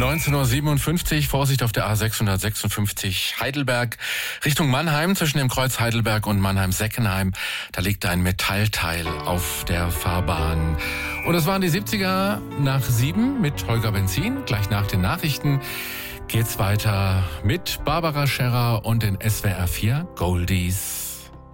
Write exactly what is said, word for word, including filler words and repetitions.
neunzehn Uhr siebenundfünfzig, Vorsicht auf der A sechshundertsechsundfünfzig Heidelberg Richtung Mannheim, zwischen dem Kreuz Heidelberg und Mannheim-Seckenheim. Da liegt ein Metallteil auf der Fahrbahn. Und das waren die siebziger nach sieben mit Holger Benzin. Gleich nach den Nachrichten geht's weiter mit Barbara Scherrer und den S W R vier Goldies.